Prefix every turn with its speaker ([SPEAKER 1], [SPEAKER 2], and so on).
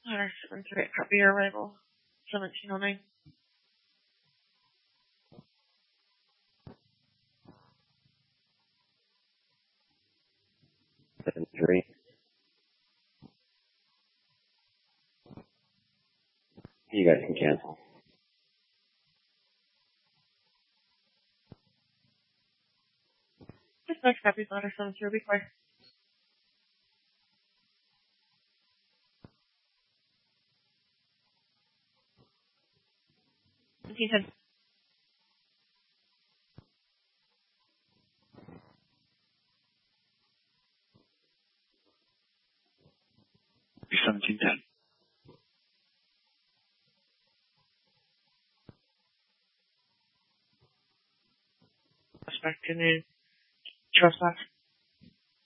[SPEAKER 1] Ladder 738, copy your arrival. 1709.
[SPEAKER 2] 7-3. You guys can cancel.
[SPEAKER 1] Dispatch copies, ladder 7-2, be clear. He said,
[SPEAKER 3] Be 1710.
[SPEAKER 1] suspect in a trespass.